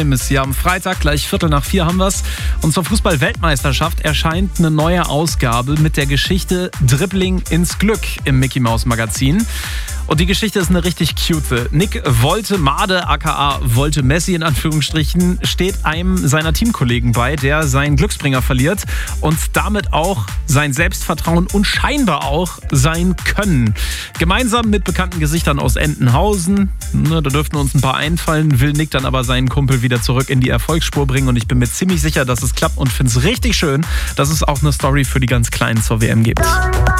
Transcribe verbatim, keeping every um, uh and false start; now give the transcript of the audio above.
Ja, am Freitag, gleich Viertel nach vier haben wir's. Und zur Fußball-Weltmeisterschaft erscheint eine neue Ausgabe mit der Geschichte Dribbling ins Glück im Mickey Mouse Magazin. Und die Geschichte ist eine richtig cute. Nick Woltemade, aka Wolte Messi in Anführungsstrichen, steht einem seiner Teamkollegen bei, der seinen Glücksbringer verliert und damit auch sein Selbstvertrauen und scheinbar auch sein Können. Gemeinsam mit bekannten Gesichtern aus Entenhausen, ne, da dürften uns ein paar einfallen, will Nick dann aber seinen Kumpel wieder zurück in die Erfolgsspur bringen und ich bin mir ziemlich sicher, dass es klappt und finde es richtig schön, dass es auch eine Story für die ganz Kleinen zur W M gibt.